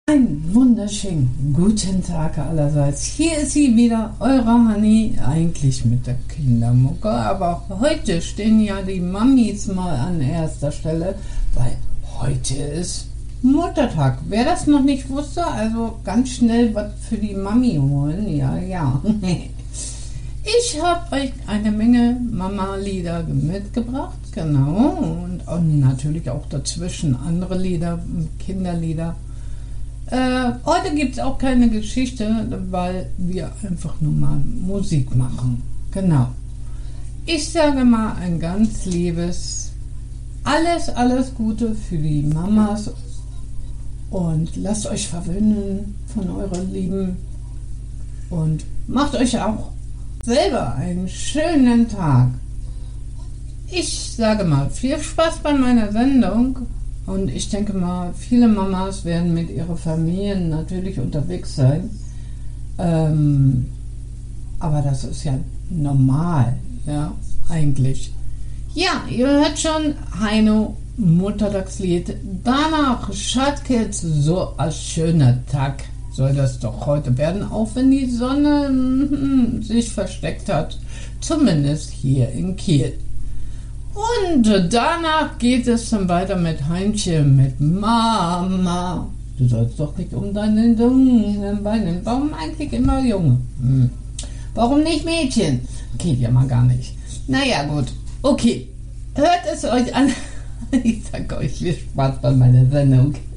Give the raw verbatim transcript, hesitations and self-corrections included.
Einen wunderschönen guten Tag allerseits. Hier ist sie wieder, eure Hanni, eigentlich mit der Kindermucke, aber heute stehen ja die Mamis mal an erster Stelle, weil heute ist Muttertag. Wer das noch nicht wusste, also ganz schnell was für die Mami holen, ja, ja. Ich habe euch eine Menge Mama-Lieder mitgebracht, genau, und auch natürlich auch dazwischen andere Lieder, Kinderlieder. Äh, heute gibt es auch keine Geschichte, weil wir einfach nur mal Musik machen. Genau. Ich sage mal ein ganz liebes Alles, alles Gute für die Mamas und lasst euch verwöhnen von euren Lieben und macht euch auch selber einen schönen Tag. Ich sage mal viel Spaß bei meiner Sendung. Und ich denke mal, viele Mamas werden mit ihren Familien natürlich unterwegs sein. Ähm, aber das ist ja normal, ja, eigentlich. Ja, ihr hört schon Heino Muttertagslied. Danach, Schatzkids, so ein schöner Tag soll das doch heute werden, auch wenn die Sonne mm, sich versteckt hat. Zumindest hier in Kiel. Und danach geht es dann weiter mit Heinchen, mit Mama. Du sollst doch nicht um deine jungen Beine. Warum eigentlich immer Junge? Hm. Warum nicht Mädchen? Geht ja mal gar nicht. Naja, gut. Okay. Hört es euch an. Ich sage euch viel Spaß bei meiner Sendung.